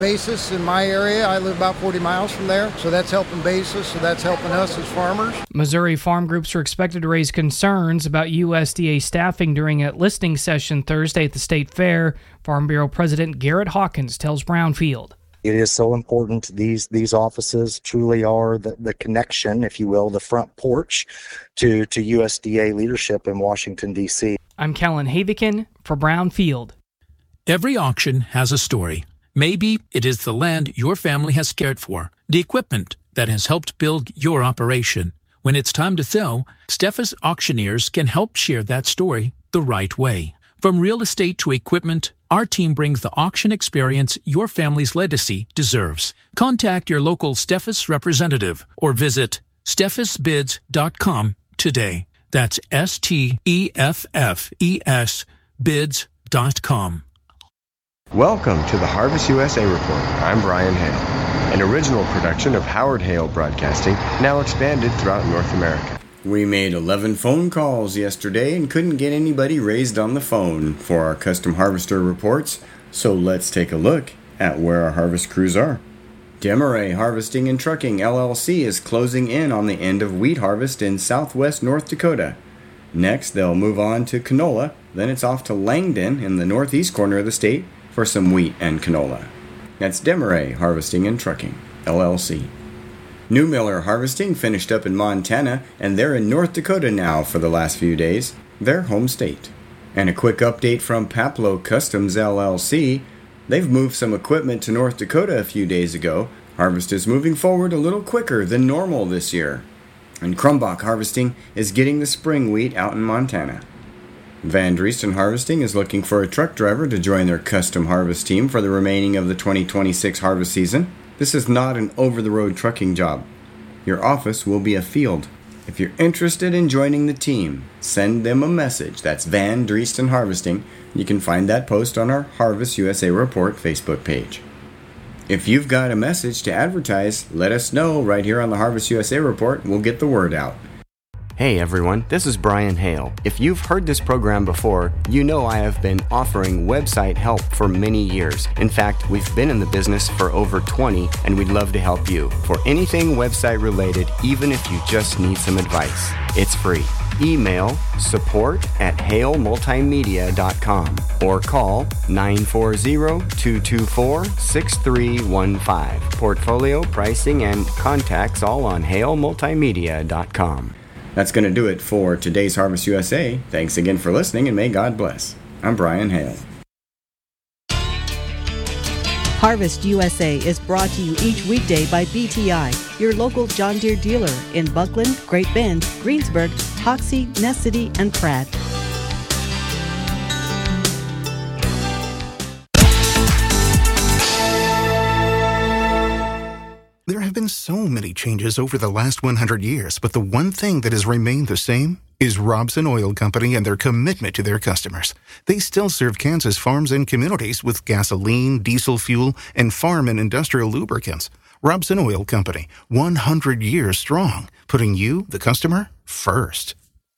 basis in my area. I live about 40 miles from there, so that's helping basis, so that's helping us as farmers. Missouri farm groups are expected to raise concerns about USDA staffing during a listening session Thursday at the State Fair. Farm Bureau President Garrett Hawkins tells Brownfield. It is so important. These offices truly are the connection, if you will, the front porch to USDA leadership in Washington, D.C. I'm Kellen Havikin for Brownfield. Every auction has a story. Maybe it is the land your family has cared for, the equipment that has helped build your operation. When it's time to sell, Steffes Auctioneers can help share that story the right way. From real estate to equipment, our team brings the auction experience your family's legacy deserves. Contact your local Steffes representative or visit steffesbids.com today. That's STEFFES bids.com. Welcome to the Harvest USA Report. I'm Brian Hale, an original production of Howard Hale Broadcasting, now expanded throughout North America. We made 11 phone calls yesterday and couldn't get anybody raised on the phone for our custom harvester reports, so let's take a look at where our harvest crews are. Demaray Harvesting and Trucking LLC is closing in on the end of wheat harvest in southwest North Dakota. Next, they'll move on to canola, then it's off to Langdon in the northeast corner of the state for some wheat and canola. That's Demaray Harvesting and Trucking LLC. New Miller Harvesting finished up in Montana, and they're in North Dakota now for the last few days, their home state. And a quick update from Paplo Customs LLC. They've moved some equipment to North Dakota a few days ago. Harvest is moving forward a little quicker than normal this year. And Crumbach Harvesting is getting the spring wheat out in Montana. Van Driesten Harvesting is looking for a truck driver to join their custom harvest team for the remaining of the 2026 harvest season. This is not an over-the-road trucking job. Your office will be a field. If you're interested in joining the team, send them a message. That's Van Driesten Harvesting. You can find that post on our Harvest USA Report Facebook page. If you've got a message to advertise, let us know right here on the Harvest USA Report. We'll get the word out. Hey everyone, this is Brian Hale. If you've heard this program before, you know I have been offering website help for many years. In fact, we've been in the business for over 20, and we'd love to help you for anything website related, even if you just need some advice. It's free. Email support@halemultimedia.com or call 940-224-6315. Portfolio, pricing, and contacts all on halemultimedia.com. That's going to do it for today's Harvest USA. Thanks again for listening, and may God bless. I'm Brian Hale. Harvest USA is brought to you each weekday by BTI, your local John Deere dealer in Buckland, Great Bend, Greensburg, Hoxie, Ness City, and Pratt. There have been so many changes over the last 100 years, but the one thing that has remained the same is Robson Oil Company and their commitment to their customers. They still serve Kansas farms and communities with gasoline, diesel fuel, and farm and industrial lubricants. Robson Oil Company, 100 years strong, putting you, the customer, first.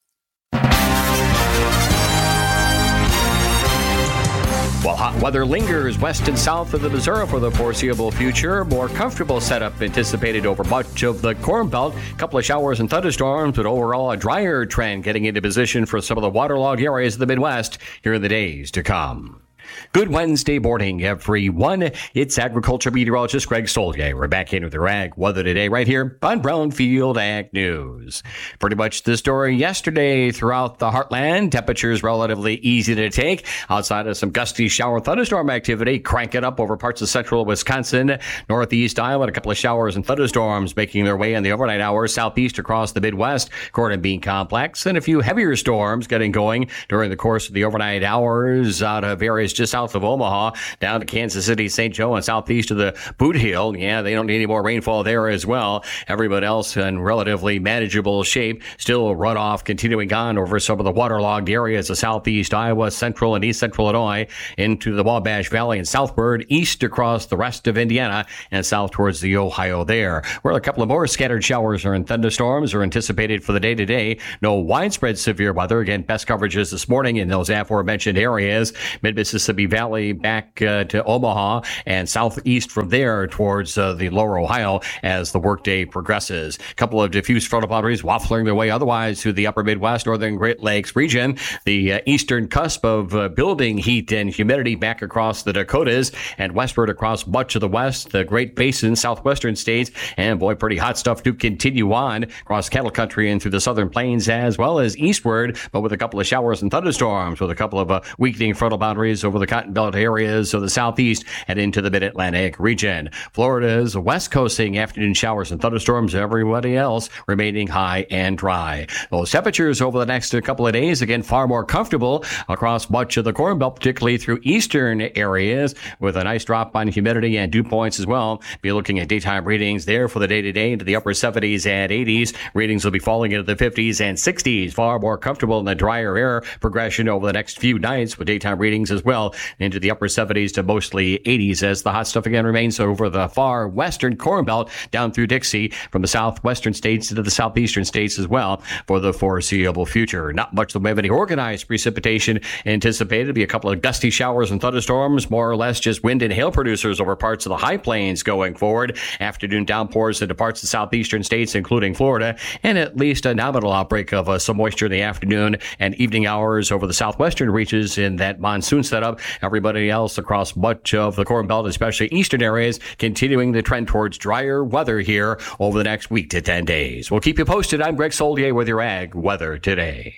While hot weather lingers west and south of the Missouri for the foreseeable future, more comfortable setup anticipated over much of the Corn Belt. A couple of showers and thunderstorms, but overall a drier trend getting into position for some of the waterlogged areas of the Midwest here in the days to come. Good Wednesday morning, everyone. It's agriculture meteorologist Greg Stolje. We're back in with your ag weather today right here on Brownfield Ag News. Pretty much the story yesterday throughout the heartland. Temperatures relatively easy to take outside of some gusty shower thunderstorm activity. Crank it up over parts of central Wisconsin, northeast Iowa, and a couple of showers and thunderstorms making their way in the overnight hours southeast across the Midwest, corn and bean complex, and a few heavier storms getting going during the course of the overnight hours out of areas just south of Omaha, down to Kansas City, St. Joe, and southeast of the Boot Hill. Yeah, they don't need any more rainfall there as well. Everybody else in relatively manageable shape. Still runoff continuing on over some of the waterlogged areas of southeast Iowa, central and east central Illinois, into the Wabash Valley and southward, east across the rest of Indiana, and south towards the Ohio there. Where a couple of more scattered showers and thunderstorms are anticipated for the day today. No widespread severe weather. Again, best coverages this morning in those aforementioned areas. Mid-Mississippi Mississippi Valley back to Omaha and southeast from there towards the lower Ohio as the workday progresses. A couple of diffuse frontal boundaries waffling their way otherwise through the upper Midwest, northern Great Lakes region. The eastern cusp of building heat and humidity back across the Dakotas and westward across much of the West, the Great Basin, southwestern states, and boy, pretty hot stuff to continue on across cattle country and through the southern plains as well as eastward, but with a couple of showers and thunderstorms, with a couple of weakening frontal boundaries over the Cotton Belt areas of the southeast and into the mid-Atlantic region. Florida's west coasting afternoon showers and thunderstorms, everybody else remaining high and dry. Those temperatures over the next couple of days, again, far more comfortable across much of the Corn Belt, particularly through eastern areas, with a nice drop on humidity and dew points as well. Be looking at daytime readings there for the day-to-day into the upper 70s and 80s. Readings will be falling into the 50s and 60s, far more comfortable in the drier air progression over the next few nights, with daytime readings as well into the upper 70s to mostly 80s as the hot stuff again remains over the far western Corn Belt down through Dixie from the southwestern states into the southeastern states as well for the foreseeable future. Not much in the way of any organized precipitation anticipated. To be a couple of gusty showers and thunderstorms, more or less just wind and hail producers over parts of the high plains going forward. Afternoon downpours into parts of the southeastern states, including Florida, and at least a nominal outbreak of some moisture in the afternoon and evening hours over the southwestern reaches in that monsoon setup. Everybody else across much of the Corn Belt, especially eastern areas, continuing the trend towards drier weather here over the next week to 10 days. We'll keep you posted. I'm Greg Solier with your Ag Weather Today.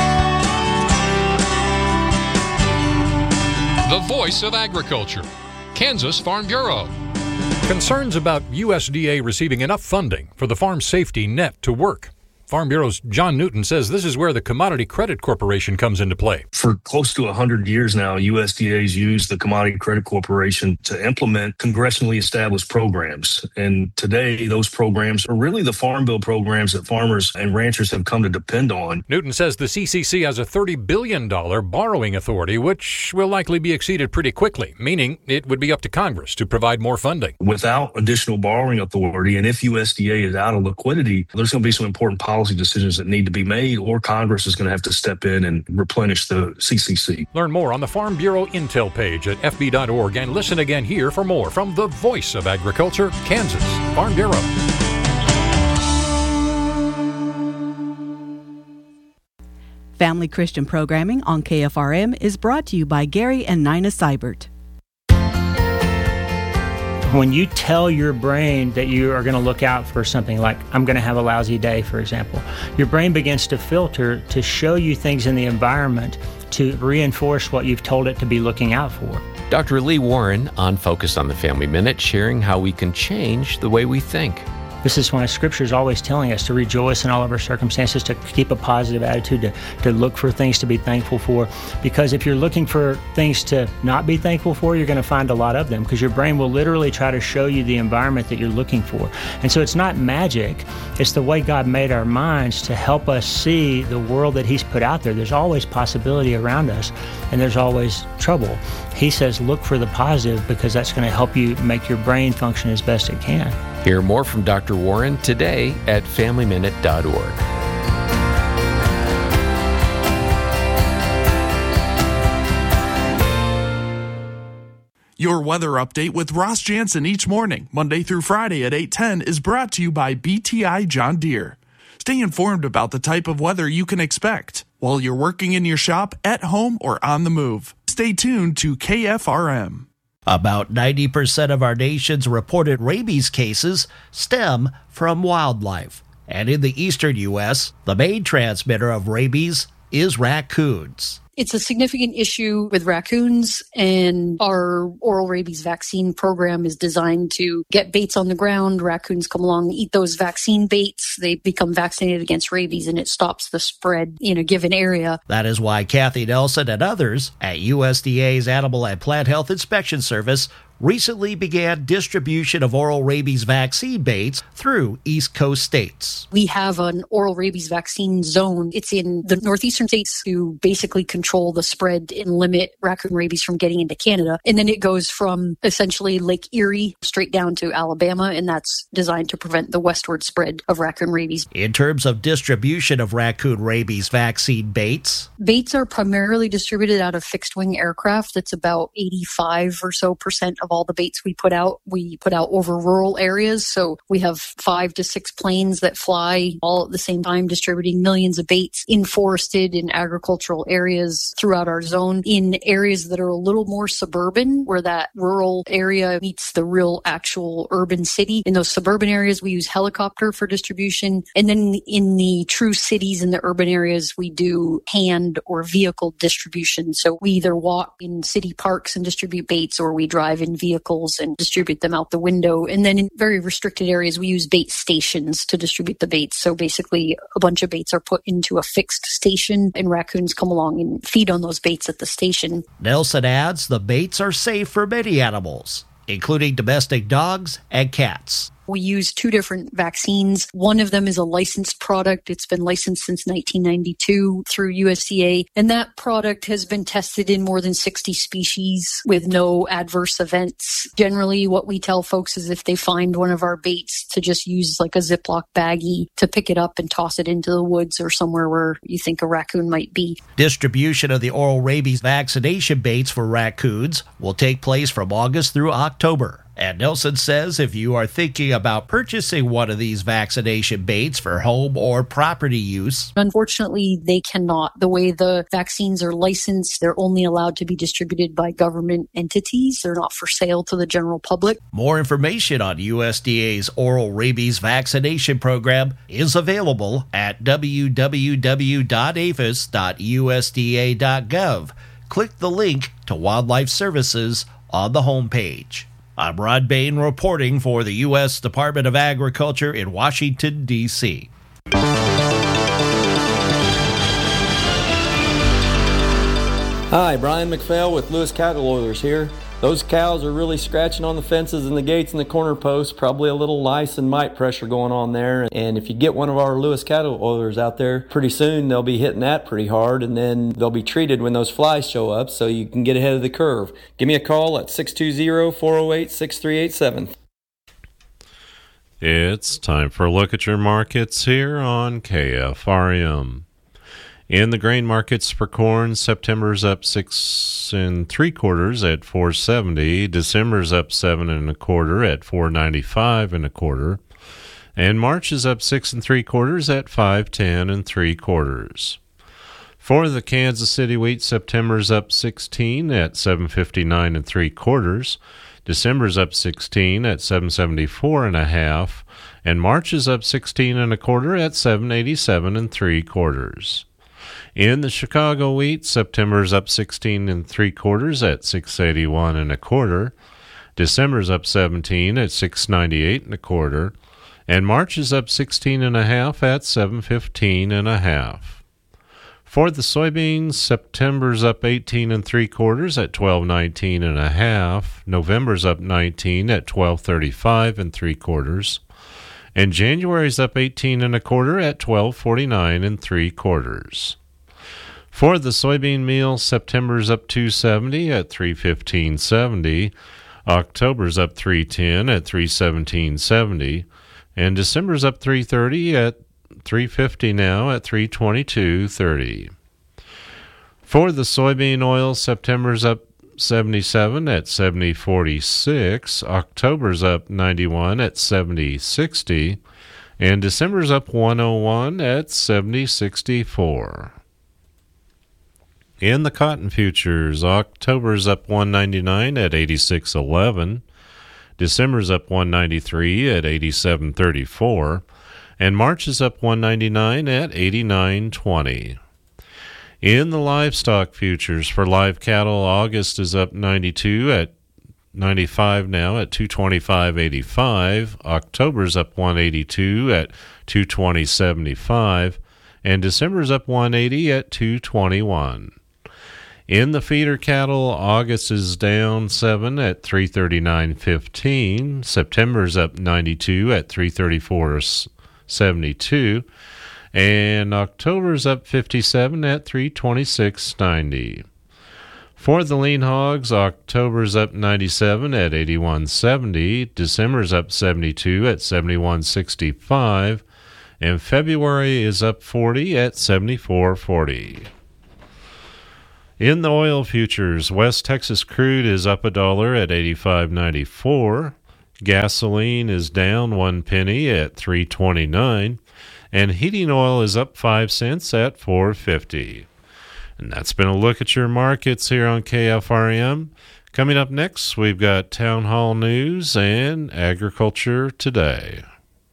The voice of agriculture, Kansas Farm Bureau. Concerns about USDA receiving enough funding for the farm safety net to work. Farm Bureau's John Newton says this is where the Commodity Credit Corporation comes into play. For close to 100 years now, USDA's used the Commodity Credit Corporation to implement congressionally established programs. And today, those programs are really the Farm Bill programs that farmers and ranchers have come to depend on. Newton says the CCC has a $30 billion borrowing authority, which will likely be exceeded pretty quickly, meaning it would be up to Congress to provide more funding. Without additional borrowing authority, and if USDA is out of liquidity, there's going to be some important policy decisions that need to be made, or Congress is going to have to step in and replenish the CCC. Learn more on the Farm Bureau Intel page at fb.org and listen again here for more from the voice of agriculture, Kansas Farm Bureau. Family Christian programming on KFRM is brought to you by Gary and Nina Seibert. When you tell your brain that you are going to look out for something like, I'm going to have a lousy day, for example, your brain begins to filter to show you things in the environment to reinforce what you've told it to be looking out for. Dr. Lee Warren on Focus on the Family Minute, sharing how we can change the way we think. This is why Scripture is always telling us to rejoice in all of our circumstances, to keep a positive attitude, to look for things to be thankful for. Because if you're looking for things to not be thankful for, you're going to find a lot of them, because your brain will literally try to show you the environment that you're looking for. And so it's not magic. It's the way God made our minds to help us see the world that He's put out there. There's always possibility around us, and there's always trouble. He says look for the positive, because that's going to help you make your brain function as best it can. Hear more from Dr. Warren today at FamilyMinute.org. Your weather update with Ross Jansen each morning, Monday through Friday at 8:10, is brought to you by BTI John Deere. Stay informed about the type of weather you can expect while you're working in your shop, at home, or on the move. Stay tuned to KFRM. About 90% of our nation's reported rabies cases stem from wildlife. And in the eastern U.S., the main transmitter of rabies is raccoons. It's a significant issue with raccoons, and our oral rabies vaccine program is designed to get baits on the ground. Raccoons come along, eat those vaccine baits. They become vaccinated against rabies, and it stops the spread in a given area. That is why Kathy Nelson and others at USDA's Animal and Plant Health Inspection Service recently began distribution of oral rabies vaccine baits through East Coast states. We have an oral rabies vaccine zone. It's in the northeastern states to basically control control the spread and limit raccoon rabies from getting into Canada. And then it goes from essentially Lake Erie straight down to Alabama, and that's designed to prevent the westward spread of raccoon rabies. In terms of distribution of raccoon rabies vaccine baits? Baits are primarily distributed out of fixed-wing aircraft. It's about 85% or so of all the baits we put out. We put out over rural areas, so we have 5 to 6 planes that fly all at the same time, distributing millions of baits in forested and agricultural areas throughout our zone. In areas that are a little more suburban, where that rural area meets the real actual urban city. In those suburban areas, we use helicopter for distribution. And then in the true cities and the urban areas, we do hand or vehicle distribution. So we either walk in city parks and distribute baits, or we drive in vehicles and distribute them out the window. And then in very restricted areas, we use bait stations to distribute the baits. So basically, a bunch of baits are put into a fixed station, and raccoons come along and feed on those baits at the station. Nelson adds the baits are safe for many animals, including domestic dogs and cats. We use 2 different vaccines. One of them is a licensed product. It's been licensed since 1992 through USDA. And that product has been tested in more than 60 species with no adverse events. Generally, what we tell folks is if they find one of our baits, to just use like a Ziploc baggie to pick it up and toss it into the woods or somewhere where you think a raccoon might be. Distribution of the oral rabies vaccination baits for raccoons will take place from August through October. And Nelson says if you are thinking about purchasing one of these vaccination baits for home or property use, unfortunately, they cannot. The way the vaccines are licensed, they're only allowed to be distributed by government entities. They're not for sale to the general public. More information on USDA's oral rabies vaccination program is available at www.aphis.usda.gov. Click the link to Wildlife Services on the homepage. I'm Rod Bain reporting for the U.S. Department of Agriculture in Washington, D.C. Hi, Brian McPhail with Lewis Cattle Oilers here. Those cows are really scratching on the fences and the gates and the corner posts, probably a little lice and mite pressure going on there. And if you get one of our Lewis Cattle Oilers out there, pretty soon they'll be hitting that pretty hard, and then they'll be treated when those flies show up so you can get ahead of the curve. Give me a call at 620-408-6387. It's time for a look at your markets here on KFRM. In the grain markets for corn, September's up 6 3/4 at $4.70. December's up 7 1/4 at $4.95 1/4, and March is up 6 3/4 at $5.10 3/4. For the Kansas City wheat, September's up 16 at $7.59 3/4. December's up 16 at $7.74 1/2, and March is up 16 1/4 at $7.87 3/4. In the Chicago wheat, September's up 16 3/4 at $6.81 1/4. December's up 17 at $6.98 1/4, and March is up 16 1/2 at $7.15 1/2. For the soybeans, September's up 18 3/4 at $12.19 1/2. November's up 19 at $12.35 3/4, and January's up 18 1/4 at $12.49 3/4. For the soybean meal, September's up 2.70 at $3.15.70. October's up 3.10 at $3.17.70, and December's up 3.30 at $3.50 now at $3.22.30. For the soybean oil, September's up 77 at $70.46. October's up 91 at $70.60, and December's up 101 at $70.64. In the cotton futures, October's up 199 at 86.11, December's up 193 at 87.34, and March is up 199 at 89.20. In the livestock futures for live cattle, August is up 92 at 95 now at 225.85. October's up 182 at 220.75, and December's up 180 at 221. In the feeder cattle, August is down 7 at 339.15. September's up 92 at 334.72, And October's up 57 at 326.90. For the lean hogs, October's up 97 at 81.70. December's up 72 at 71.65. And February is up 40 at 74.40. In the oil futures, West Texas crude is up $1 at 85.94. Gasoline is down 1 penny at 3.29, and heating oil is up 5 cents at 4.50. And that's been a look at your markets here on KFRM. Coming up next, we've got Town Hall News and Agriculture Today.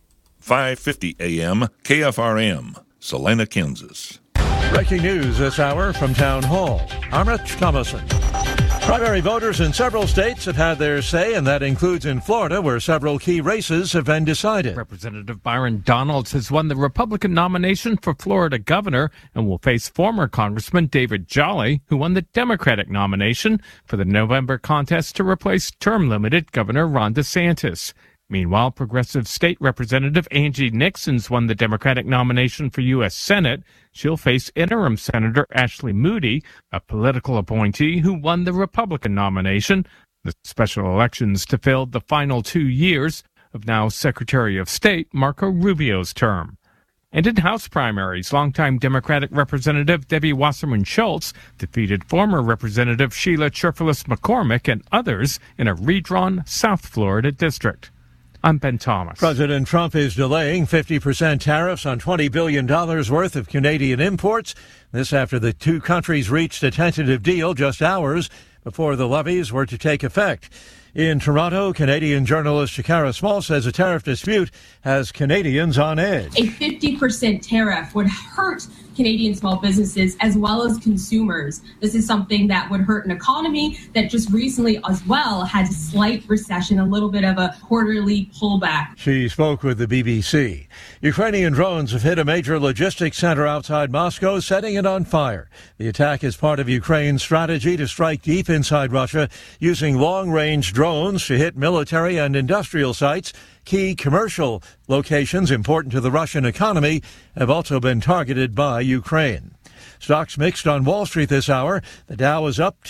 5:50 a.m. KFRM, Salina, Kansas. Breaking news this hour from Town Hall. I'm Rich Thomason. Primary voters in several states have had their say, and that includes in Florida, where several key races have been decided. Representative Byron Donalds has won the Republican nomination for Florida governor and will face former Congressman David Jolly, who won the Democratic nomination for the November contest to replace term-limited Governor Ron DeSantis. Meanwhile, Progressive State Representative Angie Nixon's won the Democratic nomination for U.S. Senate. She'll face interim Senator Ashley Moody, a political appointee who won the Republican nomination. The special elections to fill the final 2 years of now Secretary of State Marco Rubio's term. And in House primaries, longtime Democratic Representative Debbie Wasserman Schultz defeated former Representative Sheila Cherfilis McCormick and others in a redrawn South Florida district. I'm Ben Thomas. President Trump is delaying 50% tariffs on $20 billion worth of Canadian imports. This after the two countries reached a tentative deal just hours before the levies were to take effect. In Toronto, Canadian journalist Shakara Small says a tariff dispute has Canadians on edge. A 50% tariff would hurt Canadian small businesses as well as consumers. This is something that would hurt an economy that just recently as well had a slight recession, a little bit of a quarterly pullback. She spoke with the BBC. Ukrainian drones have hit a major logistics center outside Moscow, setting it on fire. The attack is part of Ukraine's strategy to strike deep inside Russia using long-range drones to hit military and industrial sites. Key commercial locations important to the Russian economy have also been targeted by Ukraine. Stocks mixed on Wall Street this hour. The Dow is up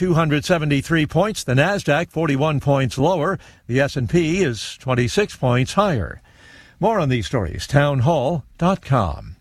273 points. The Nasdaq 41 points lower. The S&P is 26 points higher. More on these stories, townhall.com.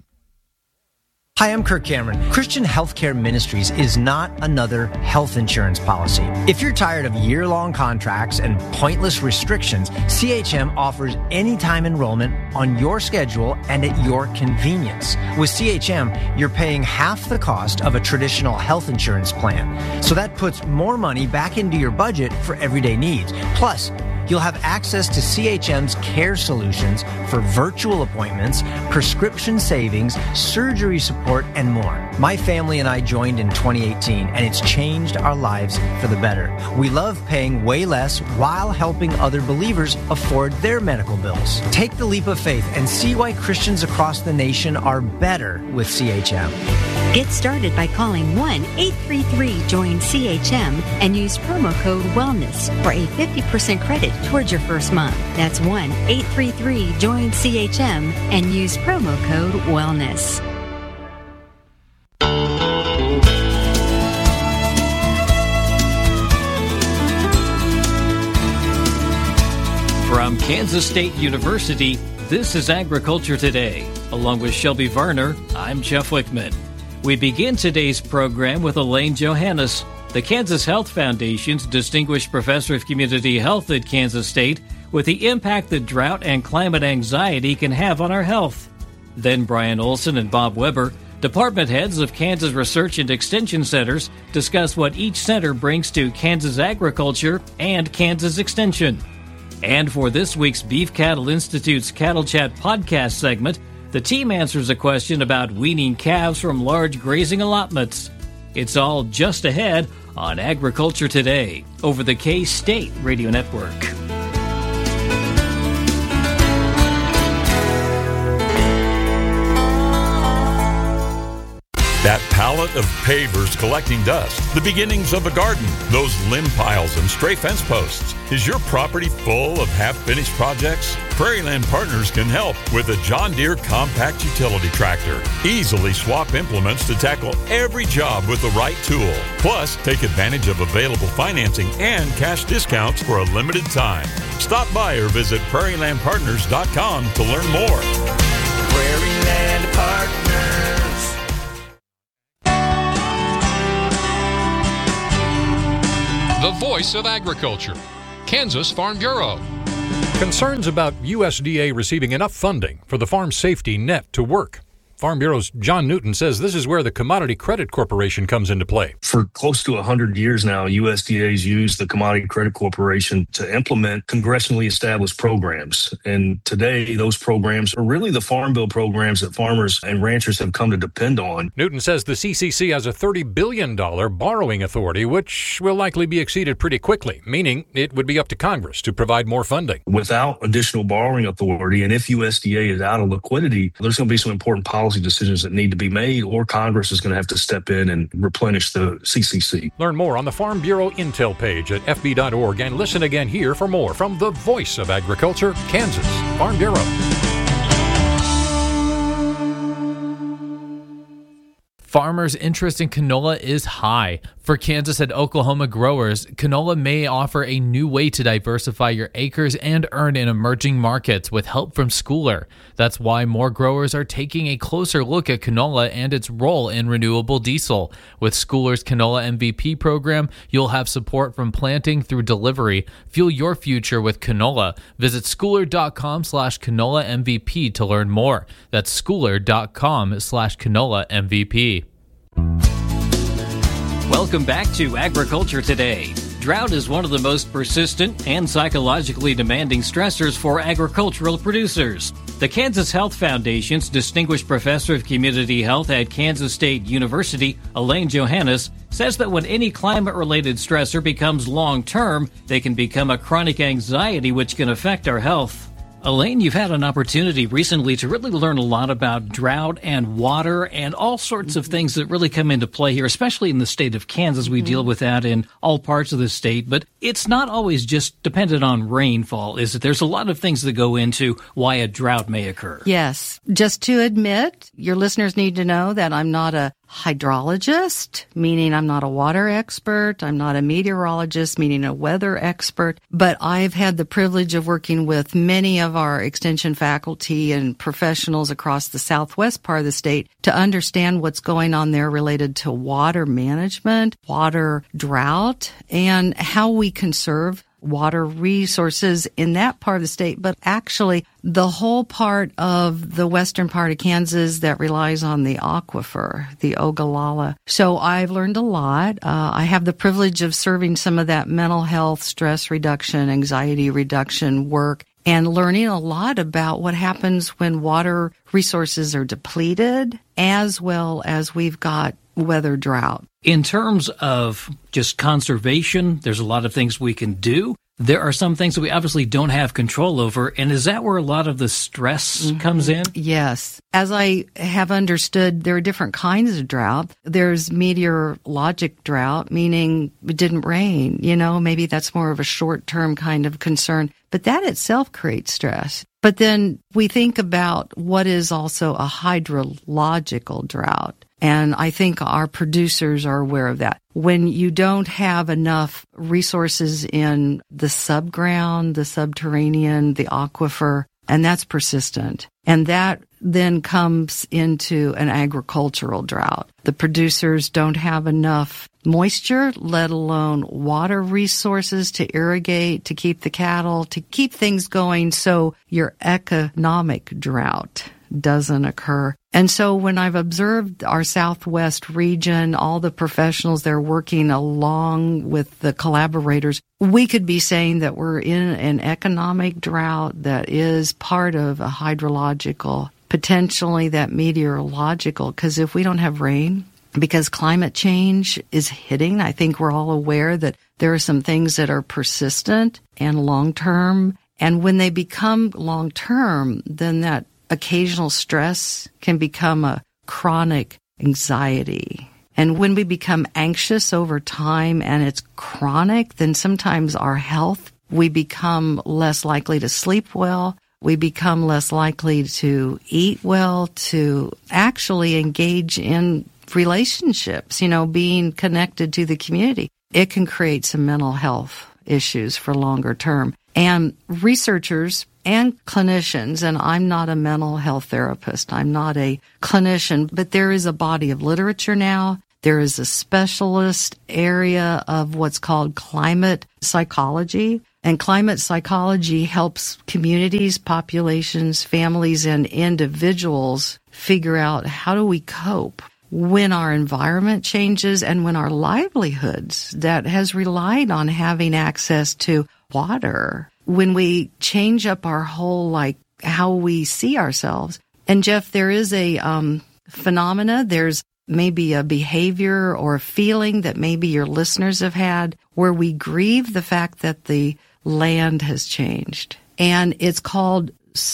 Hi, I'm Kirk Cameron. Christian Healthcare Ministries is not another health insurance policy. If you're tired of year-long contracts and pointless restrictions, CHM offers anytime enrollment on your schedule and at your convenience. With CHM, you're paying half the cost of a traditional health insurance plan. So that puts more money back into your budget for everyday needs. Plus, you'll have access to CHM's care solutions for virtual appointments, prescription savings, surgery support, and more. My family and I joined in 2018, and it's changed our lives for the better. We love paying way less while helping other believers afford their medical bills. Take the leap of faith and see why Christians across the nation are better with CHM. Get started by calling 1-833-JOIN-CHM and use promo code WELLNESS for a 50% credit towards your first month. That's 1-833-JOIN-CHM and use promo code WELLNESS. From Kansas State University, this is Agriculture Today. Along with Shelby Varner, I'm Jeff Wickman. We begin today's program with Elaine Johannes, the Kansas Health Foundation's Distinguished Professor of Community Health at Kansas State, with the impact that drought and climate anxiety can have on our health. Then Brian Olson and Bob Weber, department heads of Kansas Research and Extension Centers, discuss what each center brings to Kansas agriculture and Kansas Extension. And for this week's Beef Cattle Institute's Cattle Chat podcast segment, the team answers a question about weaning calves from large grazing allotments. It's all just ahead on Agriculture Today over the K-State Radio Network. That pallet of pavers collecting dust, the beginnings of a garden, those limb piles and stray fence posts. Is your property full of half-finished projects? Prairieland Partners can help with a John Deere compact utility tractor. Easily swap implements to tackle every job with the right tool. Plus, take advantage of available financing and cash discounts for a limited time. Stop by or visit prairielandpartners.com to learn more. Prairieland Partners. The voice of agriculture, Kansas Farm Bureau. Concerns about USDA receiving enough funding for the farm safety net to work. Farm Bureau's John Newton says this is where the Commodity Credit Corporation comes into play. For close to 100 years now, USDA has used the Commodity Credit Corporation to implement congressionally established programs. And today, those programs are really the Farm Bill programs that farmers and ranchers have come to depend on. Newton says the CCC has a $30 billion borrowing authority, which will likely be exceeded pretty quickly, meaning it would be up to Congress to provide more funding. Without additional borrowing authority, and if USDA is out of liquidity, there's going to be some important policy decisions that need to be made, or Congress is going to have to step in and replenish the CCC. Learn more on the Farm Bureau Intel page at fb.org and listen again here for more from the voice of agriculture, Kansas Farm Bureau. Farmers' interest in canola is high. For Kansas and Oklahoma growers, canola may offer a new way to diversify your acres and earn in emerging markets with help from Schooler. That's why more growers are taking a closer look at canola and its role in renewable diesel. With Schooler's Canola MVP program, you'll have support from planting through delivery. Fuel your future with canola. Visit schooler.com/canola MVP to learn more. That's schooler.com/canola MVP. Welcome back to Agriculture Today. Drought is one of the most persistent and psychologically demanding stressors for agricultural producers. The Kansas Health Foundation's Distinguished Professor of Community Health at Kansas State University, Elaine Johannes, says that when any climate-related stressor becomes long-term, they can become a chronic anxiety which can affect our health. Elaine, you've had an opportunity recently to really learn a lot about drought and water and all sorts of things that really come into play here, especially in the state of Kansas. We deal with that in all parts of the state, but it's not always just dependent on rainfall, is it? There's a lot of things that go into why a drought may occur. Yes. Just to admit, your listeners need to know that I'm not a hydrologist, meaning I'm not a water expert. I'm not a meteorologist, meaning a weather expert. But I've had the privilege of working with many of our extension faculty and professionals across the southwest part of the state to understand what's going on there related to water management, water drought, and how we conserve water resources in that part of the state, but actually the whole part of the western part of Kansas that relies on the aquifer, the Ogallala. So I've learned a lot. I have the privilege of serving some of that mental health, stress reduction, anxiety reduction work, and learning a lot about what happens when water resources are depleted, as well as we've got weather drought. In terms of just conservation, there's a lot of things we can do. There are some things that we obviously don't have control over. And is that where a lot of the stress comes in? Yes. As I have understood, there are different kinds of drought. There's meteorologic drought, meaning it didn't rain. You know, maybe that's more of a short-term kind of concern. But that itself creates stress. But then we think about what is also a hydrological drought. And I think our producers are aware of that. When you don't have enough resources in the subground, the subterranean, the aquifer, and that's persistent. And that then comes into an agricultural drought. The producers don't have enough moisture, let alone water resources to irrigate, to keep the cattle, to keep things going, so your economic drought doesn't occur. And so when I've observed our Southwest region, all the professionals there working along with the collaborators, we could be saying that we're in an economic drought that is part of a hydrological, potentially that meteorological, because if we don't have rain, because climate change is hitting, I think we're all aware that there are some things that are persistent and long-term. And when they become long-term, then that occasional stress can become a chronic anxiety. And when we become anxious over time and it's chronic, then sometimes our health, we become less likely to sleep well. We become less likely to eat well, to actually engage in relationships, being connected to the community. It can create some mental health issues for longer term. And researchers and clinicians, and I'm not a mental health therapist, I'm not a clinician, but there is a body of literature now. There is a specialist area of what's called climate psychology. And climate psychology helps communities, populations, families, and individuals figure out how do we cope when our environment changes and when our livelihoods that has relied on having access to water, when we change up our whole, how we see ourselves. And Jeff, there is a phenomena, there's maybe a behavior or a feeling that maybe your listeners have had where we grieve the fact that the land has changed. And it's called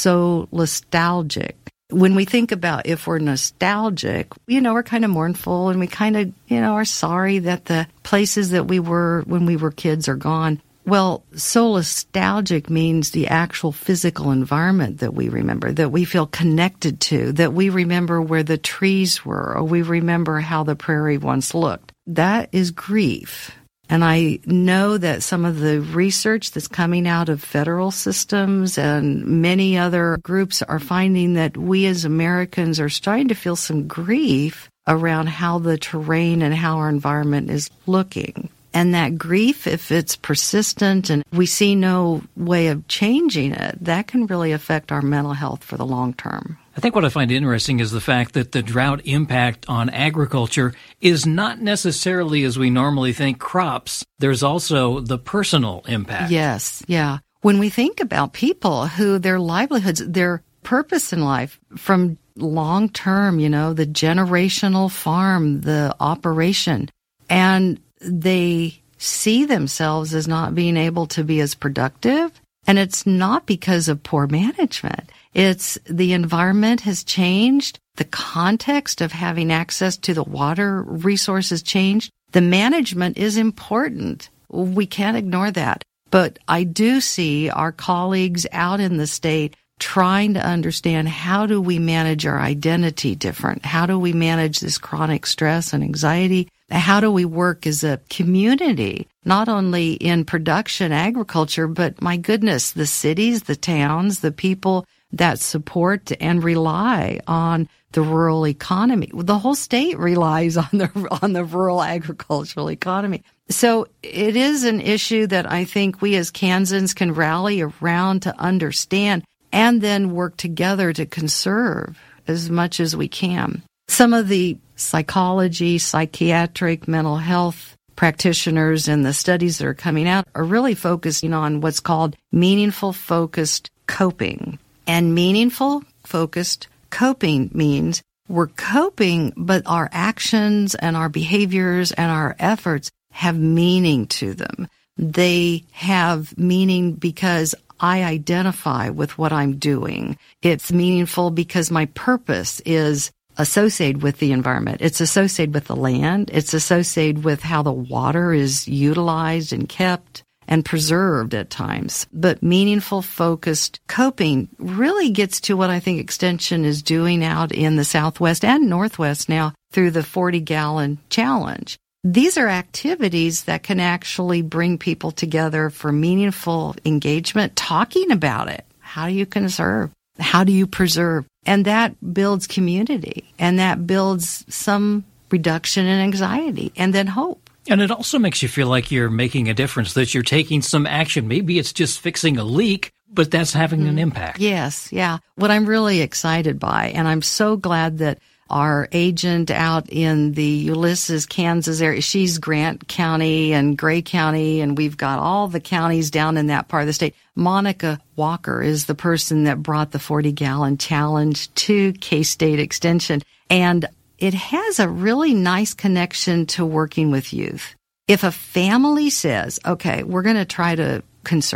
solastalgic. When we think about if we're nostalgic, we're kind of mournful and we kind of, are sorry that the places that we were when we were kids are gone. Well, solastalgic means the actual physical environment that we remember, that we feel connected to, that we remember where the trees were, or we remember how the prairie once looked. That is grief. And I know that some of the research that's coming out of federal systems and many other groups are finding that we as Americans are starting to feel some grief around how the terrain and how our environment is looking. And that grief, if it's persistent and we see no way of changing it, that can really affect our mental health for the long term. I think what I find interesting is the fact that the drought impact on agriculture is not necessarily, as we normally think, crops. There's also the personal impact. Yes, yeah. When we think about people who their livelihoods, their purpose in life from long term, the generational farm, the operation, and they see themselves as not being able to be as productive. And it's not because of poor management. It's the environment has changed. The context of having access to the water resources changed. The management is important. We can't ignore that. But I do see our colleagues out in the state trying to understand how do we manage our identity different? How do we manage this chronic stress and anxiety? How do we work as a community, not only in production agriculture, but my goodness, the cities, the towns, the people that support and rely on the rural economy. The whole state relies on the rural agricultural economy. So it is an issue that I think we as Kansans can rally around to understand and then work together to conserve as much as we can. Some of the psychology, psychiatric, mental health practitioners and the studies that are coming out are really focusing on what's called meaningful focused coping. And meaningful focused coping means we're coping, but our actions and our behaviors and our efforts have meaning to them. They have meaning because I identify with what I'm doing. It's meaningful because my purpose is associated with the environment. It's associated with the land. It's associated with how the water is utilized and kept and preserved at times. But meaningful, focused coping really gets to what I think Extension is doing out in the Southwest and Northwest now through the 40-gallon challenge. These are activities that can actually bring people together for meaningful engagement, talking about it. How do you conserve? How do you preserve? And that builds community, and that builds some reduction in anxiety and then hope. And it also makes you feel like you're making a difference, that you're taking some action. Maybe it's just fixing a leak, but that's having an impact. Yes, yeah. What I'm really excited by, and I'm so glad that our agent out in the Ulysses, Kansas area, she's Grant County and Gray County, and we've got all the counties down in that part of the state. Monica Walker is the person that brought the 40-gallon challenge to K-State Extension. And it has a really nice connection to working with youth. If a family says, okay, we're going to try to conserve,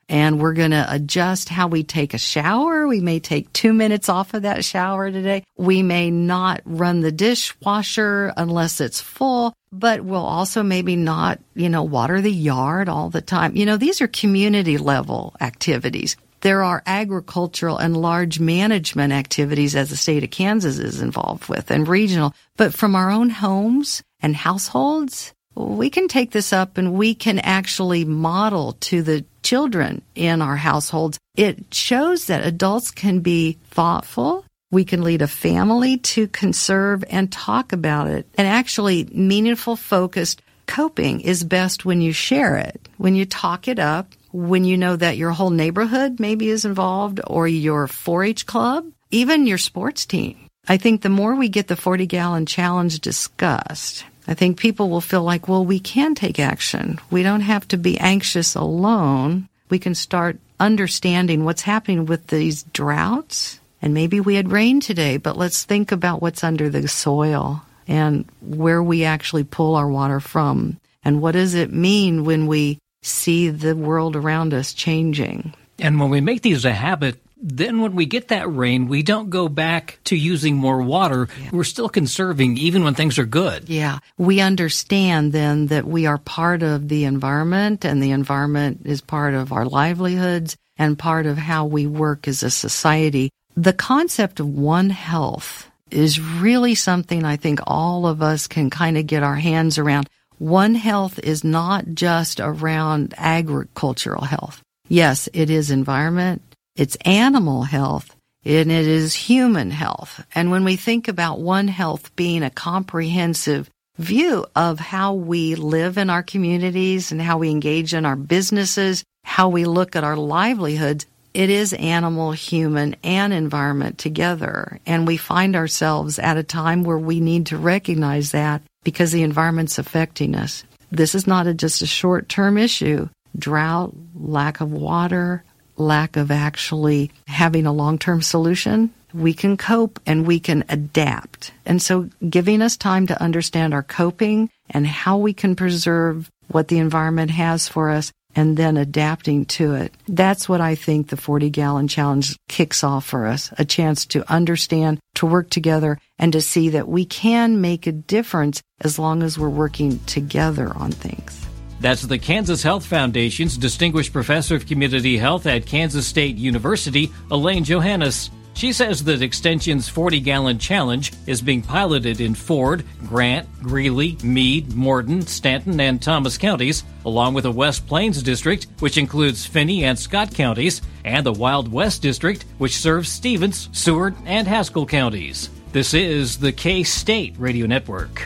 And we're going to adjust how we take a shower. We may take 2 minutes off of that shower today. We may not run the dishwasher unless it's full, but we'll also maybe not, water the yard all the time. These are community level activities. There are agricultural and large management activities as the state of Kansas is involved with and regional. But from our own homes and households, we can take this up and we can actually model to the children in our households. It shows that adults can be thoughtful. We can lead a family to conserve and talk about it. And actually, meaningful, focused coping is best when you share it, when you talk it up, when you know that your whole neighborhood maybe is involved, or your 4-H club, even your sports team. I think the more we get the 40-gallon challenge discussed, I think people will feel like, well, we can take action. We don't have to be anxious alone. We can start understanding what's happening with these droughts. And maybe we had rain today, but let's think about what's under the soil and where we actually pull our water from. And what does it mean when we see the world around us changing? And when we make these a habit, then when we get that rain, we don't go back to using more water. Yeah. We're still conserving even when things are good. Yeah. We understand then that we are part of the environment, and the environment is part of our livelihoods and part of how we work as a society. The concept of One Health is really something I think all of us can kind of get our hands around. One Health is not just around agricultural health. Yes, it is environment, it's animal health, and it is human health. And when we think about One Health being a comprehensive view of how we live in our communities and how we engage in our businesses, how we look at our livelihoods, it is animal, human, and environment together. And we find ourselves at a time where we need to recognize that because the environment's affecting us. This is not just a short-term issue. Drought, lack of water, lack of actually having a long-term solution. We can cope and we can adapt. And so giving us time to understand our coping and how we can preserve what the environment has for us and then adapting to it. That's what I think the 40-gallon challenge kicks off for us, a chance to understand, to work together, and to see that we can make a difference as long as we're working together on things. That's the Kansas Health Foundation's Distinguished Professor of Community Health at Kansas State University, Elaine Johannes. She says that Extension's 40-gallon challenge is being piloted in Ford, Grant, Greeley, Meade, Morton, Stanton, and Thomas counties, along with the West Plains District, which includes Finney and Scott counties, and the Wild West District, which serves Stevens, Seward, and Haskell counties. This is the K-State Radio Network.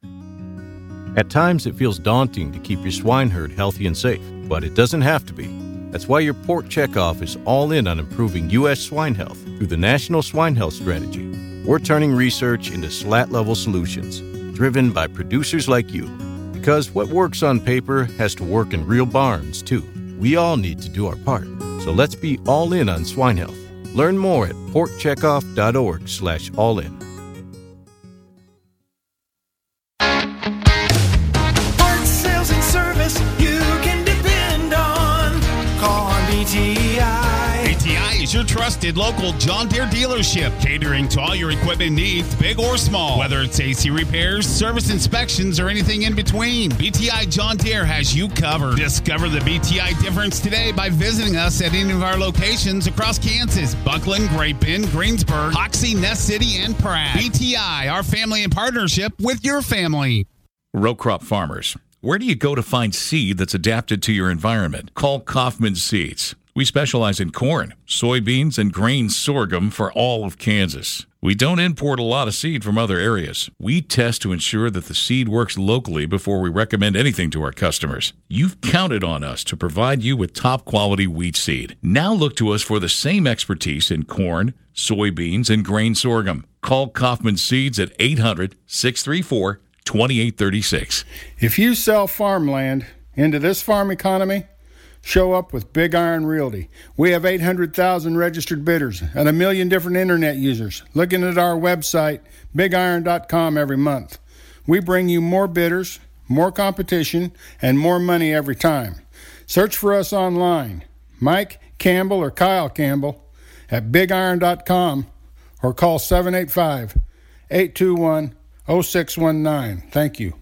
At times, it feels daunting to keep your swine herd healthy and safe, but it doesn't have to be. That's why your Pork Checkoff is all in on improving U.S. swine health through the National Swine Health Strategy. We're turning research into SLAT-level solutions, driven by producers like you. Because what works on paper has to work in real barns, too. We all need to do our part. So let's be all in on swine health. Learn more at porkcheckoff.org/all-in. BTI is your trusted local John Deere dealership, catering to all your equipment needs, big or small. Whether it's AC repairs, service inspections, or anything in between, BTI John Deere has you covered. Discover the BTI difference today by visiting us at any of our locations across Kansas: Buckland, Great Bend, Greensburg, Hoxie, Nest City, and Pratt. BTI, our family in partnership with your family. Row crop farmers, where do you go to find seed that's adapted to your environment? Call Kaufman Seeds. We specialize in corn, soybeans, and grain sorghum for all of Kansas. We don't import a lot of seed from other areas. We test to ensure that the seed works locally before we recommend anything to our customers. You've counted on us to provide you with top-quality wheat seed. Now look to us for the same expertise in corn, soybeans, and grain sorghum. Call Kaufman Seeds at 800-634-2836. If you sell farmland into this farm economy, show up with Big Iron Realty. We have 800,000 registered bidders and 1 million different internet users looking at our website, bigiron.com, every month. We bring you more bidders, more competition, and more money every time. Search for us online, Mike Campbell or Kyle Campbell at bigiron.com or call 785-821-0619. Thank you.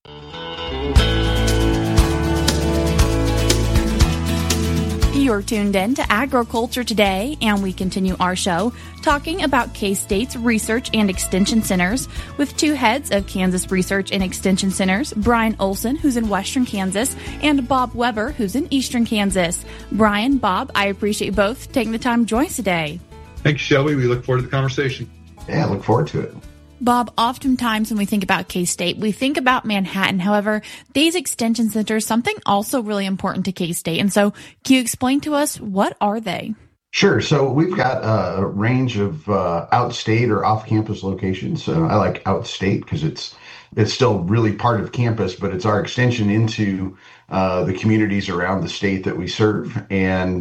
You're tuned in to Agriculture Today, and we continue our show talking about K-State's research and extension centers with two heads of Kansas Research and Extension Centers, Brian Olson, who's in Western Kansas, and Bob Weber, who's in Eastern Kansas. Brian, Bob, I appreciate you both taking the time to join us today. Thanks, Shelby. We look forward to the conversation. Yeah, I look forward to it. Bob, oftentimes when we think about K-State, we think about Manhattan. However, these extension centers, something also really important to K-State. And so can you explain to us, what are they? Sure. So we've got a range of outstate or off-campus locations. I like outstate because it's still really part of campus, but it's our extension into the communities around the state that we serve. And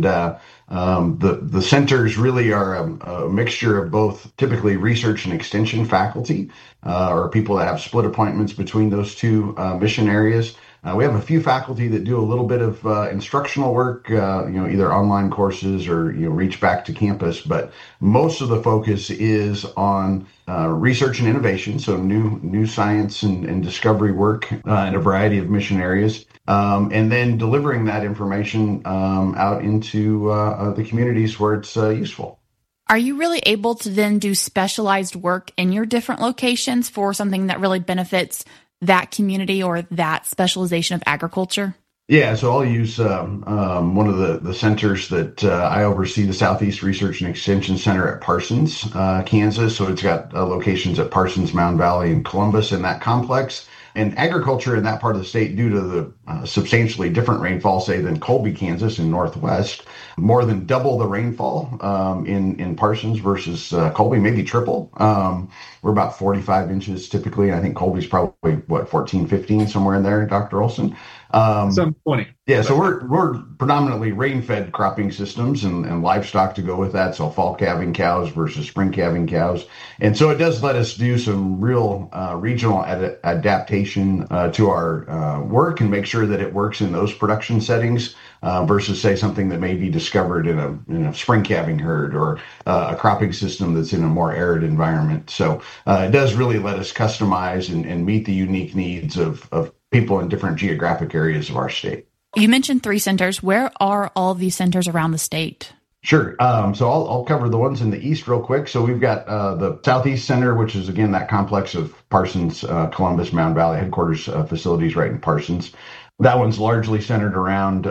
the centers really are a mixture of both typically research and extension faculty, or people that have split appointments between those two mission areas. We have a few faculty that do a little bit of instructional work, either online courses or reach back to campus. But most of the focus is on research and innovation, so new science and discovery work in a variety of mission areas, and then delivering that information out into the communities where it's useful. Are you really able to then do specialized work in your different locations for something that really benefits that community or that specialization of agriculture? Yeah, so I'll use one of the centers that I oversee, the Southeast Research and Extension Center at Parsons, Kansas. So it's got locations at Parsons, Mound Valley, and Columbus in that complex. And agriculture in that part of the state, due to the substantially different rainfall, say, than Colby, Kansas in Northwest, more than double the rainfall in Parsons versus Colby, maybe triple. We're about 45 inches typically. I think Colby's probably, 14, 15, somewhere in there, Dr. Olson. Some 20. Yeah, so we're predominantly rain-fed cropping systems and livestock to go with that. So fall calving cows versus spring calving cows. And so it does let us do some real regional adaptation to our work and make sure that it works in those production settings versus, say, something that may be discovered in a spring calving herd or a cropping system that's in a more arid environment. So it does really let us customize and meet the unique needs of people in different geographic areas of our state. You mentioned 3 centers. Where are all of these centers around the state? Sure. So I'll cover the ones in the east real quick. So we've got the Southeast Center, which is, again, that complex of Parsons, Columbus, Mound Valley headquarters facilities right in Parsons. That one's largely centered around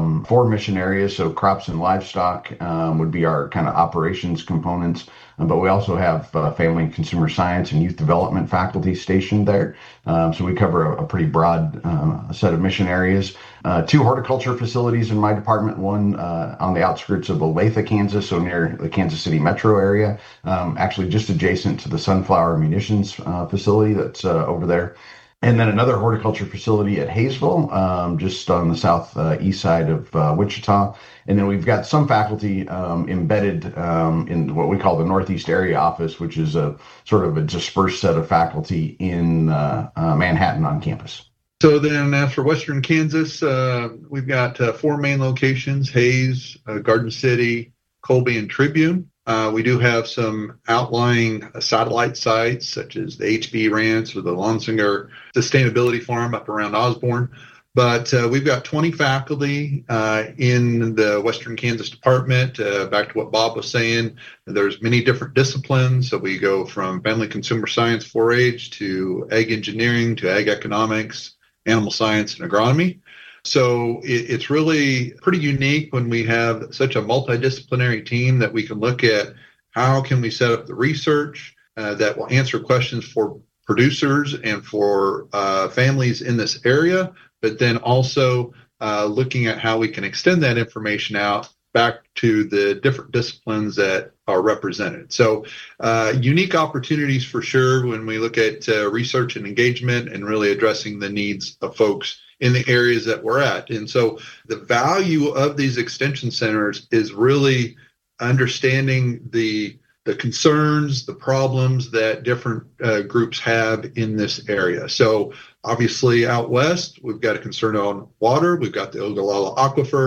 4 mission areas. So crops and livestock would be our kind of operations components. But we also have family and consumer science and youth development faculty stationed there. So we cover a pretty broad set of mission areas. 2 horticulture facilities in my department, one on the outskirts of Olathe, Kansas, so near the Kansas City metro area, actually just adjacent to the Sunflower Munitions facility that's over there. And then another horticulture facility at Hayesville, just on the southeast side of Wichita. And then we've got some faculty embedded in what we call the Northeast Area Office, which is a sort of a dispersed set of faculty in Manhattan on campus. So then as for Western Kansas, we've got 4 main locations: Hayes, Garden City, Colby, and Tribune. We do have some outlying satellite sites, such as the HB Ranch or the Lonsinger Sustainability Farm up around Osborne. But we've got 20 faculty in the Western Kansas department. Back to what Bob was saying, there's many different disciplines. So we go from family consumer science 4-H to ag engineering to ag economics, animal science, and agronomy. So it's really pretty unique when we have such a multidisciplinary team that we can look at how can we set up the research that will answer questions for producers and for families in this area, but then also looking at how we can extend that information out back to the different disciplines that are represented. So unique opportunities for sure when we look at research and engagement and really addressing the needs of folks in the areas that we're at. And so the value of these extension centers is really understanding the concerns, the problems that different groups have in this area. So obviously out west, we've got a concern on water. We've got the Ogallala Aquifer.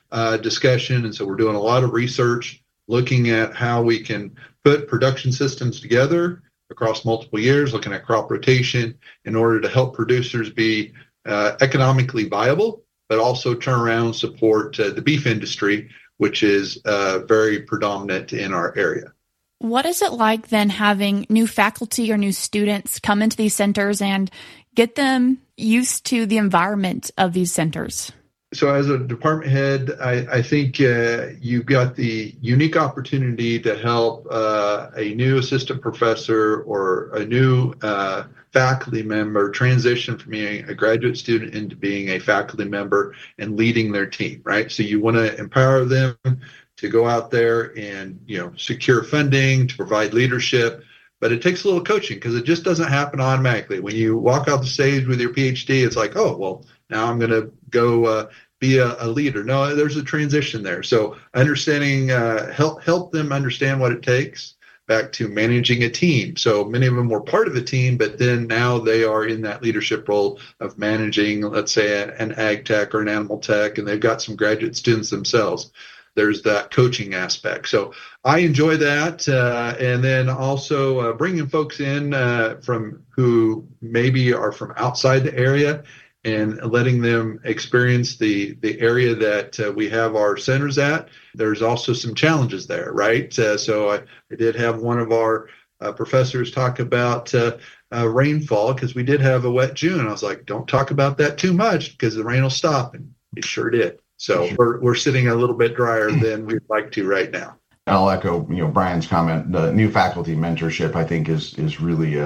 discussion. And so we're doing a lot of research, looking at how we can put production systems together across multiple years, looking at crop rotation in order to help producers be economically viable, but also turn around and support the beef industry, which is very predominant in our area. What is it like then having new faculty or new students come into these centers and get them used to the environment of these centers? So as a department head, I think you've got the unique opportunity to help a new assistant professor or a new faculty member transition from being a graduate student into being a faculty member and leading their team, right? So you want to empower them to go out there and, secure funding, to provide leadership. But it takes a little coaching because it just doesn't happen automatically. When you walk off the stage with your PhD, it's like, oh, well, now I'm going to go be a leader. No, there's a transition there. So understanding, help them understand what it takes, back to managing a team. So many of them were part of a team, but then now they are in that leadership role of managing, let's say, an ag tech or an animal tech, and they've got some graduate students themselves. There's that coaching aspect. So I enjoy that. And then also bringing folks in from who maybe are from outside the area and letting them experience the area that we have our centers at. There's also some challenges there, right? So I did have one of our professors talk about rainfall because we did have a wet June. I was like, don't talk about that too much because the rain will stop. And it sure did. So we're sitting a little bit drier than we'd like to right now. I'll echo, Brian's comment. The new faculty mentorship, I think, is really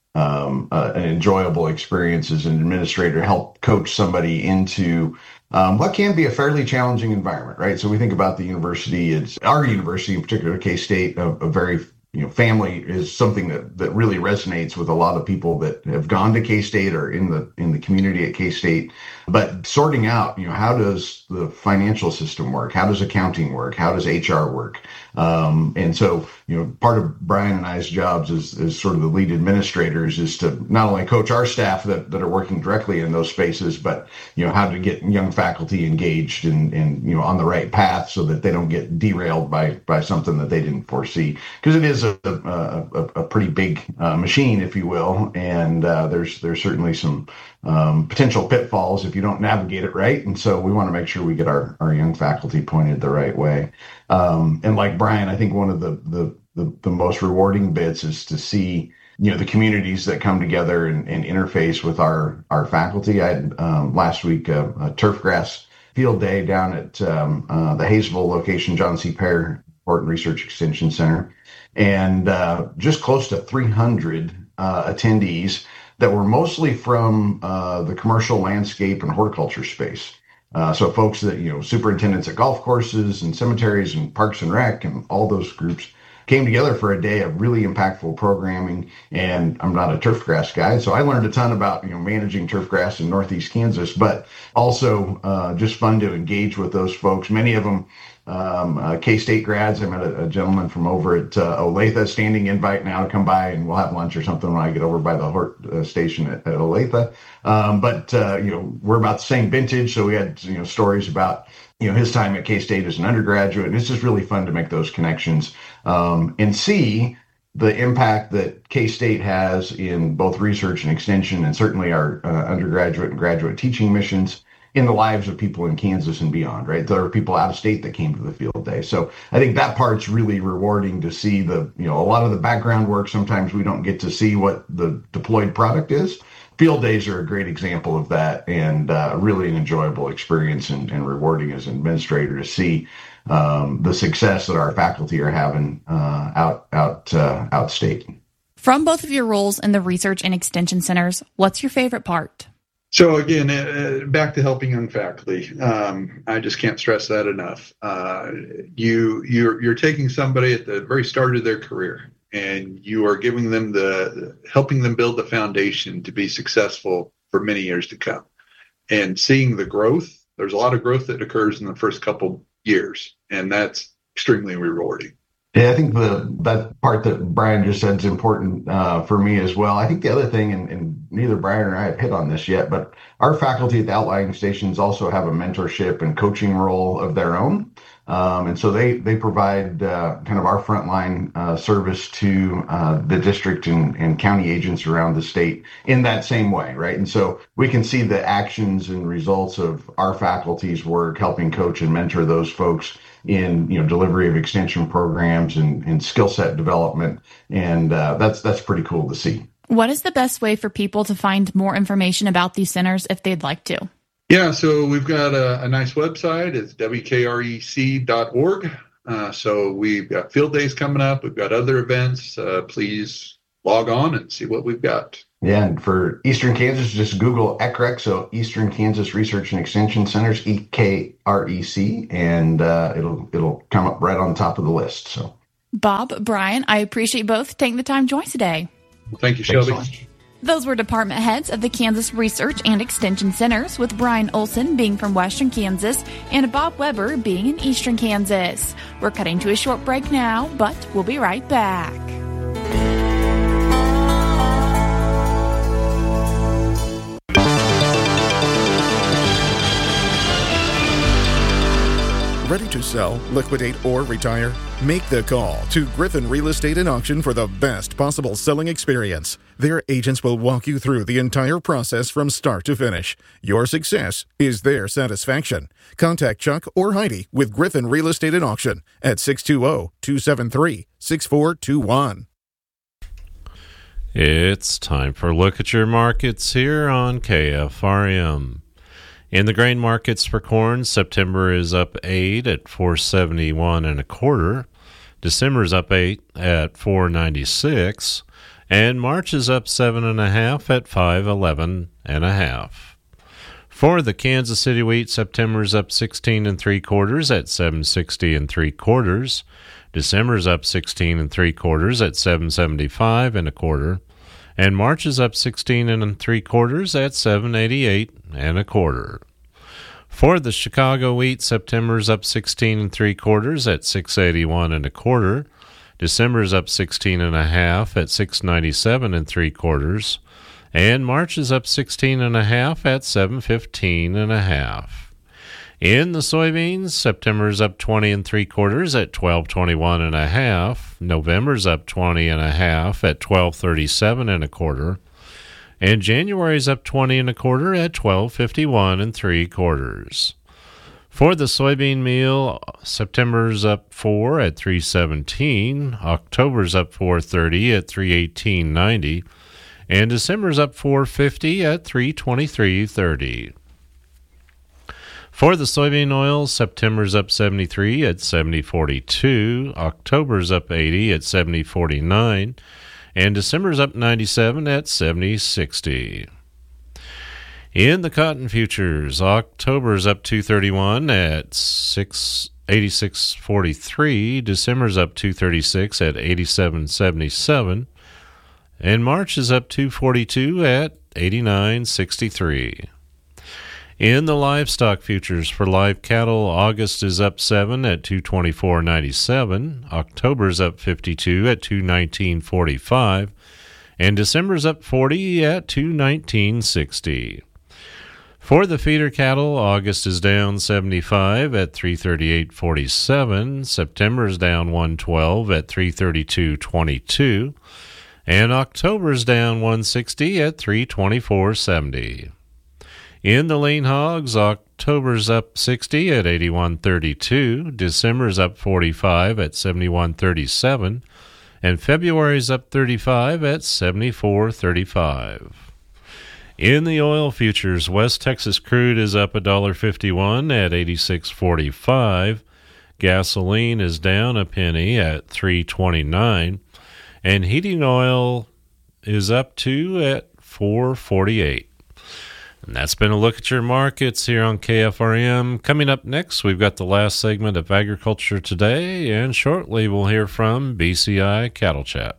an enjoyable experience as an administrator. Help coach somebody into what can be a fairly challenging environment, right? So we think about the university. It's our university, in particular, K-State, a very family is something that really resonates with a lot of people that have gone to K-State or in the community at K-State. But sorting out, how does the financial system work? How does accounting work? How does HR work? And so, part of Brian and I's jobs as sort of the lead administrators is to not only coach our staff that are working directly in those spaces, but, how to get young faculty engaged and on the right path so that they don't get derailed by something that they didn't foresee. Because it is a pretty big machine, if you will, and there's certainly some potential pitfalls if you don't navigate it right. And so we want to make sure we get our young faculty pointed the right way. And like Brian, I think one of the most rewarding bits is to see, the communities that come together and interface with our faculty. I had last week a turfgrass field day down at the Hayesville location, John C. Pear Sport and Research Extension Center, and just close to 300 attendees that were mostly from the commercial landscape and horticulture space. So folks that, superintendents at golf courses and cemeteries and parks and rec and all those groups came together for a day of really impactful programming. And I'm not a turfgrass guy, so I learned a ton about, managing turfgrass in Northeast Kansas, but also just fun to engage with those folks. Many of them K-State grads. I met a gentleman from over at Olathe, standing invite now to come by and we'll have lunch or something when I get over by the Hort station at Olathe. But we're about the same vintage. So we had, stories about, his time at K-State as an undergraduate. And it's just really fun to make those connections and see the impact that K-State has in both research and extension, and certainly our undergraduate and graduate teaching missions in the lives of people in Kansas and beyond, right? There are people out of state that came to the field day. So I think that part's really rewarding to see a lot of the background work. Sometimes we don't get to see what the deployed product is. Field days are a great example of that, and really an enjoyable experience and rewarding as an administrator to see the success that our faculty are having out state. From both of your roles in the research and extension centers, what's your favorite part? So again, back to helping young faculty. I just can't stress that enough. You're taking somebody at the very start of their career, and you are giving them helping them build the foundation to be successful for many years to come. And seeing the growth, there's a lot of growth that occurs in the first couple years, and that's extremely rewarding. Yeah, I think that part that Brian just said is important for me as well. I think the other thing, and neither Brian or I have hit on this yet, but our faculty at the outlying stations also have a mentorship and coaching role of their own. And so they provide kind of our frontline service to the district and county agents around the state in that same way, right? And so we can see the actions and results of our faculty's work helping coach and mentor those folks in delivery of extension programs and skill set development, and that's pretty cool to see. What is the best way for people to find more information about these centers if they'd like to? Yeah, so we've got a nice website. It's wkrec.org. So we've got field days coming up. We've got other events. Please log on and see what we've got. Yeah, and for Eastern Kansas, just Google ECREC, so Eastern Kansas Research and Extension Centers, EKREC, and it'll come up right on top of the list. So, Bob, Brian, I appreciate both taking the time to join us today. Well, thank you, Shelby. Those were department heads of the Kansas Research and Extension Centers, with Brian Olson being from Western Kansas and Bob Weber being in Eastern Kansas. We're cutting to a short break now, but we'll be right back. Ready to sell, liquidate, or retire? Make the call to Griffin Real Estate and Auction for the best possible selling experience. Their agents will walk you through the entire process from start to finish. Your success is their satisfaction. Contact Chuck or Heidi with Griffin Real Estate and Auction at 620-273-6421. It's time for a look at your markets here on KFRM. In the grain markets for corn, September is up 8 at 471 1/4. December is up 8 at 496, and March is up 7.5 at 511 1/2. For the Kansas City wheat, September is up 16 3/4 at 760 3/4. December is up 16 3/4 at 775 1/4. And March is up 16 3/4 at 788 1/4. For the Chicago wheat, September is up 16 3/4 at 681 1/4. December is up 16.5 at 697 3/4. And March is up 16.5 at 715 1/2. In the soybeans, September is up 20 3/4 at 1221 1/2. November is up 20 1/2 at 1237 1/4. And January is up 20 1/4 at 1251 3/4. For the soybean meal, September is up 4 at 317. October is up 430 at 318.90. And December is up 450 at 323.30. For the soybean oil, September's up 73 at 70.42, October's up 80 at 70.49, and December's up 97 at 70.60. In the cotton futures, October's up 231 at 86.43, December's up 236 at 87.77, and March is up 242 at 89.63. In the livestock futures for live cattle, August is up 7 at 224.97, October's up 52 at 219.45, and December's up 40 at 219.60. For the feeder cattle, August is down 75 at 338.47, September is down 112 at 332.22, and October is down 160 at 324.70. In the lean hogs, October's up 60 at 81.32, December's up 45 at 71.37, and February's up 35 at 74.35. In the oil futures, West Texas crude is up $1.51 at 86.45, gasoline is down a penny at 3.29, and heating oil is up 2 at 4.48. And that's been a look at your markets here on KFRM. Coming up next, we've got the last segment of Agriculture Today, and shortly we'll hear from BCI Cattle Chat.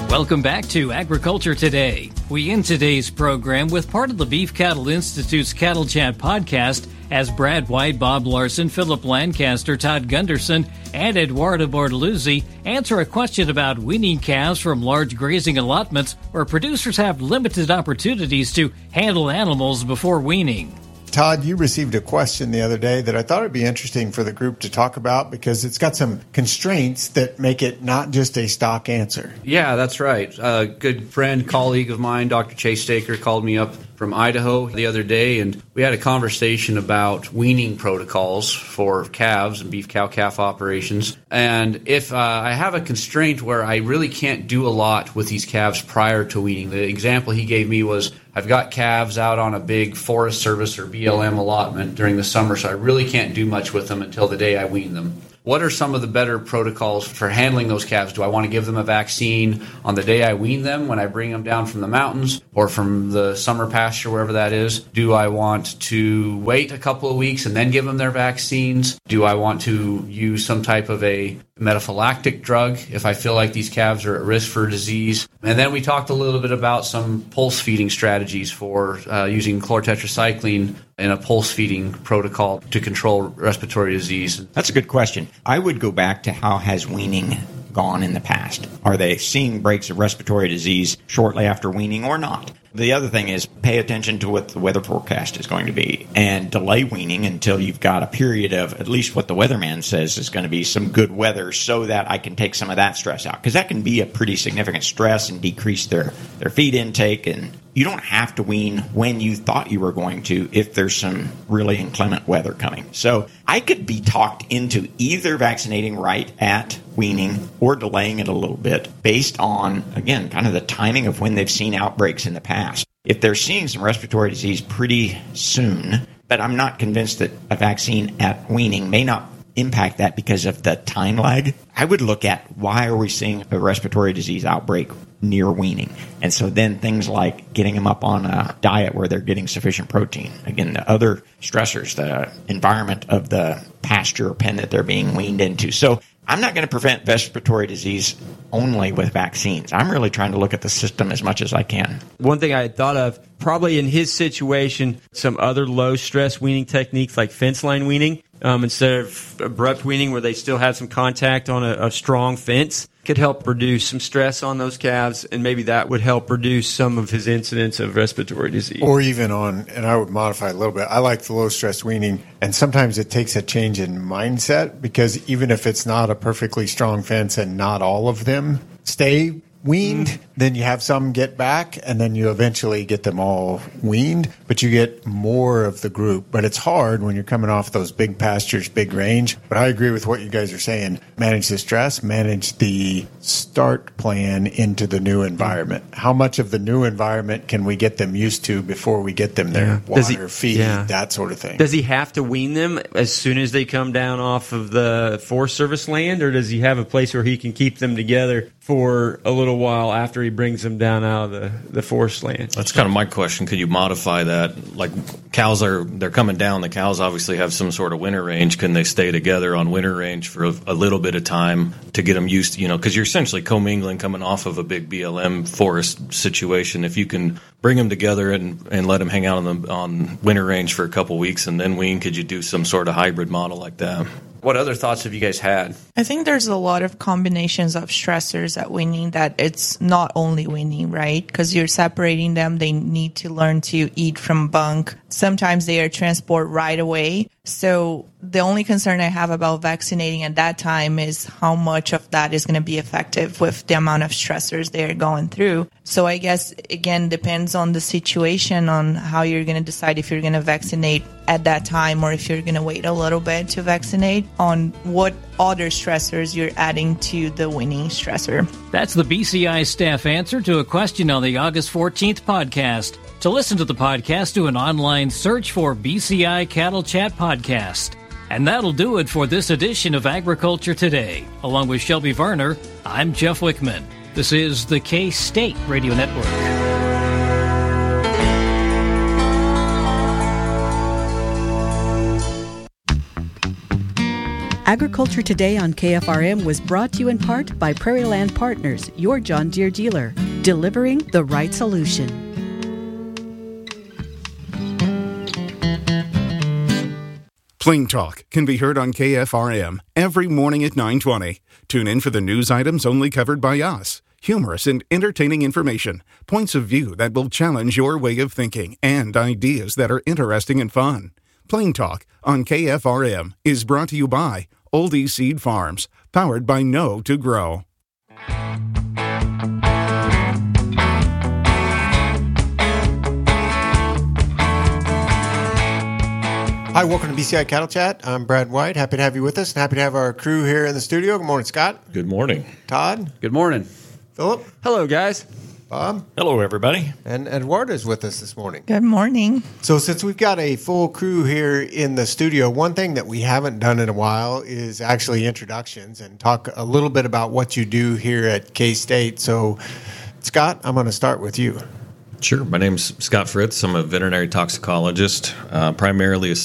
Welcome back to Agriculture Today. We end today's program with part of the Beef Cattle Institute's Cattle Chat podcast as Brad White, Bob Larson, Philip Lancaster, Todd Gunderson, and Eduardo Bortoluzzi answer a question about weaning calves from large grazing allotments where producers have limited opportunities to handle animals before weaning. Todd, you received a question the other day that I thought would be interesting for the group to talk about because it's got some constraints that make it not just a stock answer. Yeah, that's right. A good friend, colleague of mine, Dr. Chase Staker, called me up from Idaho the other day, and we had a conversation about weaning protocols for calves and beef cow-calf operations. And if I have a constraint where I really can't do a lot with these calves prior to weaning, the example he gave me was I've got calves out on a big Forest Service or BLM allotment during the summer, so I really can't do much with them until the day I wean them. What are some of the better protocols for handling those calves? Do I want to give them a vaccine on the day I wean them when I bring them down from the mountains or from the summer pasture, wherever that is? Do I want to wait a couple of weeks and then give them their vaccines? Do I want to use some type of a metaphylactic drug if I feel like these calves are at risk for disease? And then we talked a little bit about some pulse feeding strategies for using chlortetracycline in a pulse feeding protocol to control respiratory disease. That's a good question. I would go back to how has weaning gone in the past? Are they seeing breaks of respiratory disease shortly after weaning or not? The other thing is pay attention to what the weather forecast is going to be and delay weaning until you've got a period of at least what the weatherman says is going to be some good weather so that I can take some of that stress out. Because that can be a pretty significant stress and decrease their feed intake. And you don't have to wean when you thought you were going to if there's some really inclement weather coming. So I could be talked into either vaccinating right at weaning or delaying it a little bit based on, again, kind of the timing of when they've seen outbreaks in the past. If they're seeing some respiratory disease pretty soon, but I'm not convinced that a vaccine at weaning may not impact that because of the time lag, I would look at why are we seeing a respiratory disease outbreak near weaning? And so then things like getting them up on a diet where they're getting sufficient protein. Again, the other stressors, the environment of the pasture or pen that they're being weaned into. So I'm not going to prevent respiratory disease only with vaccines. I'm really trying to look at the system as much as I can. One thing I had thought of, probably in his situation, some other low-stress weaning techniques like fence line weaning, instead of abrupt weaning where they still have some contact on a strong fence, could help reduce some stress on those calves, and maybe that would help reduce some of his incidence of respiratory disease. Or even on, and I would modify a little bit, I like the low-stress weaning, and sometimes it takes a change in mindset, because even if it's not a perfectly strong fence and not all of them stay weaned, then you have some get back, and then you eventually get them all weaned, but you get more of the group. But it's hard when you're coming off those big pastures, big range. But I agree with what you guys are saying. Manage the stress, manage the start plan into the new environment. How much of the new environment can we get them used to before we get them there? Water, feed, that sort of thing. Does he have to wean them as soon as they come down off of the Forest Service land, or does he have a place where he can keep them together for a little while after he brings them down out of the forest land? That's kind of my question. Could you modify that? Like cows they're coming down. The cows obviously have some sort of winter range. Can they stay together on winter range for a little bit of time to get them used to, because you're essentially commingling coming off of a big BLM forest situation. If you can bring them together and let them hang out on winter range for a couple weeks and then wean, could you do some sort of hybrid model like that? What other thoughts have you guys had? I think there's a lot of combinations of stressors at weaning that it's not only weaning, right? Because you're separating them. They need to learn to eat from bunk. Sometimes they are transport right away. So the only concern I have about vaccinating at that time is how much of that is going to be effective with the amount of stressors they're going through. So I guess, again, depends on the situation on how you're going to decide if you're going to vaccinate at that time or if you're going to wait a little bit to vaccinate, on what other stressors you're adding to the weaning stressor. That's the BCI staff answer to a question on the August 14th podcast. To listen to the podcast, do an online search for BCI Cattle Chat Podcast. And that'll do it for this edition of Agriculture Today. Along with Shelby Varner, I'm Jeff Wickman. This is the K-State Radio Network. Agriculture Today on KFRM was brought to you in part by Prairie Land Partners, your John Deere dealer, delivering the right solution. Plain Talk can be heard on KFRM every morning at 9:20. Tune in for the news items only covered by us. Humorous and entertaining information, points of view that will challenge your way of thinking, and ideas that are interesting and fun. Plain Talk on KFRM is brought to you by Oldie Seed Farms, powered by Know to Grow. Hi, welcome to BCI Cattle Chat. I'm Brad White. Happy to have you with us and happy to have our crew here in the studio. Good morning, Scott. Good morning. Todd. Good morning. Philip. Hello, guys. Bob. Hello, everybody. And Eduardo is with us this morning. Good morning. So since we've got a full crew here in the studio, one thing that we haven't done in a while is actually introductions and talk a little bit about what you do here at K-State. So, Scott, I'm going to start with you. Sure. My name's Scott Fritz. I'm a veterinary toxicologist, primarily